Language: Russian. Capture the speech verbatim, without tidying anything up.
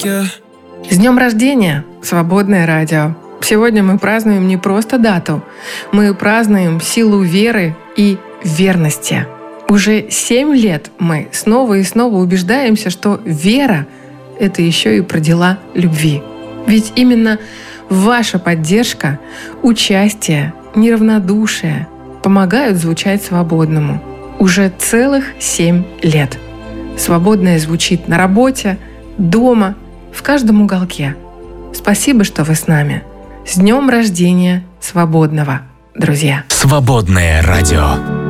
С днем рождения, Свободное радио! Сегодня мы празднуем не просто дату, мы празднуем силу веры и верности. Уже семь лет мы снова и снова убеждаемся, что вера – это еще и про дела любви. Ведь именно ваша поддержка, участие, неравнодушие помогают звучать свободному. Уже целых семь лет. Свободное звучит на работе, дома, в каждом уголке. Спасибо, что вы с нами. С днем рождения Свободного, друзья! Свободное радио.